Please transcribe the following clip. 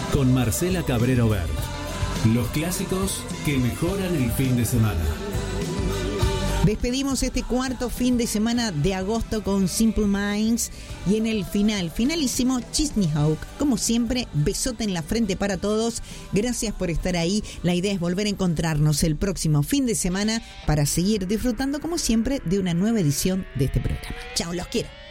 con Marcela Cabrero Bert. Los clásicos que mejoran el fin de semana. Despedimos este cuarto fin de semana de agosto con Simple Minds y en el finalísimo Chesney Hawk. Como siempre, besote en la frente para todos. Gracias por estar ahí. La idea es volver a encontrarnos el próximo fin de semana para seguir disfrutando como siempre de una nueva edición de este programa. Chao, los quiero.